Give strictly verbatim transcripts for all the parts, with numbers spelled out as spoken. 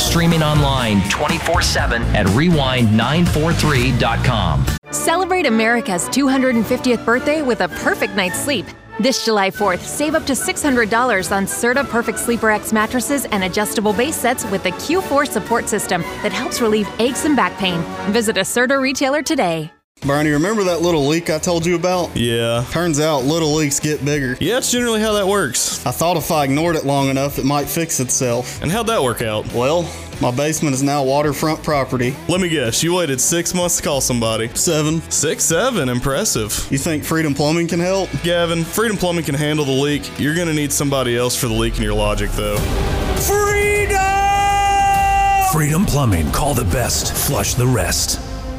streaming online twenty-four seven at rewind nine four three dot com. Celebrate America's two hundred fiftieth birthday with a perfect night's sleep. This July fourth, save up to six hundred dollars on Serta Perfect Sleeper X mattresses and adjustable base sets with the Q four support system that helps relieve aches and back pain. Visit a Serta retailer today. Barney, remember that little leak I told you about? Yeah. Turns out little leaks get bigger. Yeah, it's generally how that works. I thought if I ignored it long enough, it might fix itself. And how'd that work out? Well, my basement is now waterfront property. Let me guess, you waited six months to call somebody. Seven. Six, seven, impressive. You think Freedom Plumbing can help? Gavin, Freedom Plumbing can handle the leak. You're gonna need somebody else for the leak in your logic, though. Freedom! Freedom Plumbing. Call the best. Flush the rest.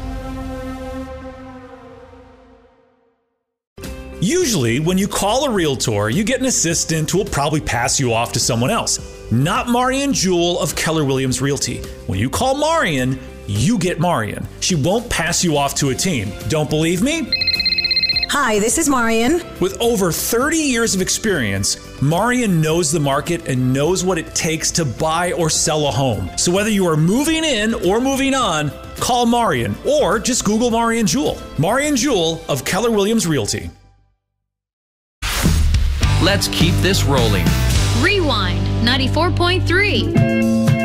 Usually, when you call a realtor, you get an assistant who will probably pass you off to someone else. Not Marian Jewell of Keller Williams Realty. When you call Marian, you get Marian. She won't pass you off to a team. Don't believe me? Hi, this is Marian. With over thirty years of experience, Marian knows the market and knows what it takes to buy or sell a home. So whether you are moving in or moving on, call Marian or just Google Marian Jewell. Marian Jewell of Keller Williams Realty. Let's keep this rolling. Rewind ninety-four point three.